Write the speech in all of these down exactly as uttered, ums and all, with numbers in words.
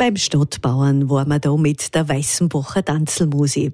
Beim Stadtbauern waren wir da mit der Weißenbacher Tanzelmusik.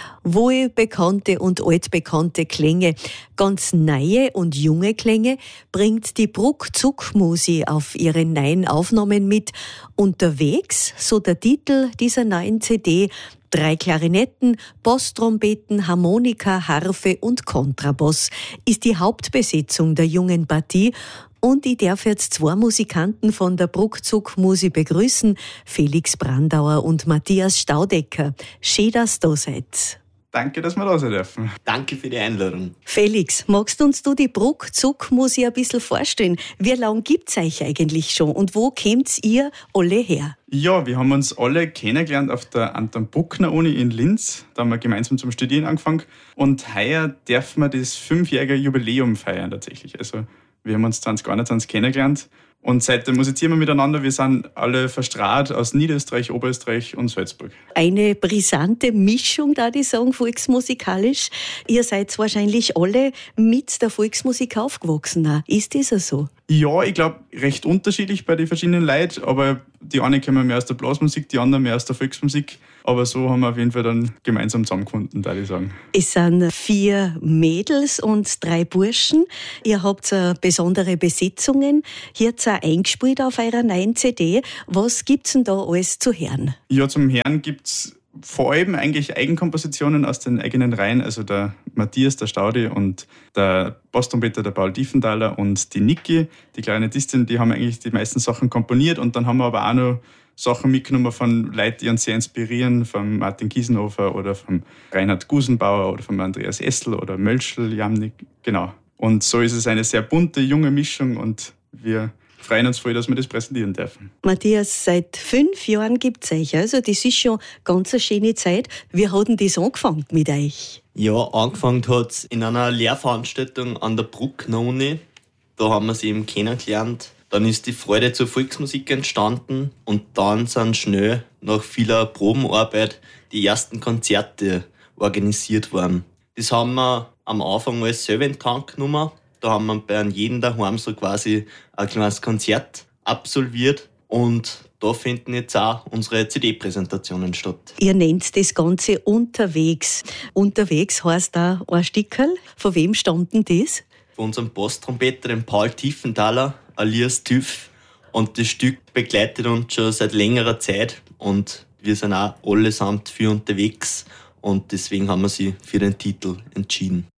Wohl bekannte und altbekannte Klänge, ganz neue und junge Klänge bringt die Bruck-Zuck-Musi auf ihre neuen Aufnahmen mit. Unterwegs, so der Titel dieser neuen C D, drei Klarinetten, Basstrompeten, Harmonika, Harfe und Kontrabass ist die Hauptbesetzung der jungen Partie. Und ich darf jetzt zwei Musikanten von der Bruck-Zuck-Musi begrüßen, Felix Brandauer und Matthias Staudecker. Schön, dass ihr da seid. Danke, dass wir da sein dürfen. Danke für die Einladung. Felix, magst uns du die Bruck-Zuck-Musi ein bisschen vorstellen? Wie lange gibt es euch eigentlich schon und wo kommt ihr alle her? Ja, wir haben uns alle kennengelernt auf der Anton-Bruckner-Uni in Linz. Da haben wir gemeinsam zum Studieren angefangen. Und heuer dürfen wir das fünfjährige Jubiläum feiern tatsächlich. Also wir haben uns zwanzig einundzwanzig kennengelernt. Und seitdem musizieren wir miteinander. Wir sind alle verstrahlt aus Niederösterreich, Oberösterreich und Salzburg. Eine brisante Mischung, da ich sagen, volksmusikalisch. Ihr seid wahrscheinlich alle mit der Volksmusik aufgewachsen. Ist das so? Ja, ich glaube, recht unterschiedlich bei den verschiedenen Leuten. Aber die einen kommen mehr aus der Blasmusik, die anderen mehr aus der Volksmusik. Aber so haben wir auf jeden Fall dann gemeinsam zusammengefunden, würde ich sagen. Es sind vier Mädels und drei Burschen. Ihr habt besondere Besetzungen. Hier habt ihr eingespielt auf eurer neuen C D. Was gibt's denn da alles zu hören? Ja, zum Hören gibt's vor allem eigentlich Eigenkompositionen aus den eigenen Reihen. Also der Matthias, der Staudi und der Basstrompeter, der Paul Tiefenthaler und die Niki, die Klarinettistin, die haben eigentlich die meisten Sachen komponiert. Und dann haben wir aber auch noch Sachen mitgenommen von Leuten, die uns sehr inspirieren, von Martin Kiesenhofer oder von Reinhard Gusenbauer oder von Andreas Essel oder Mölschl, Jamnik, genau. Und so ist es eine sehr bunte, junge Mischung und wir freuen uns voll, dass wir das präsentieren dürfen. Matthias, seit fünf Jahren gibt es euch, also das ist schon ganz eine schöne Zeit. Wie hat denn das angefangen mit euch? Ja, angefangen hat es in einer Lehrveranstaltung an der Bruckner Uni. Da haben wir sie eben kennengelernt. Dann ist die Freude zur Volksmusik entstanden und dann sind schnell nach vieler Probenarbeit die ersten Konzerte organisiert worden. Das haben wir am Anfang alles selber in die Hand genommen. Da haben wir bei jedem daheim so quasi ein kleines Konzert absolviert und da finden jetzt auch unsere C D-Präsentationen statt. Ihr nennt das Ganze unterwegs. Unterwegs heißt da ein Stickerl. Von wem stammt denn das? Von unserem Basstrompeter, dem Paul Tiefenthaler, alias TÜV. Und das Stück begleitet uns schon seit längerer Zeit und wir sind auch allesamt viel unterwegs und deswegen haben wir sie für den Titel entschieden.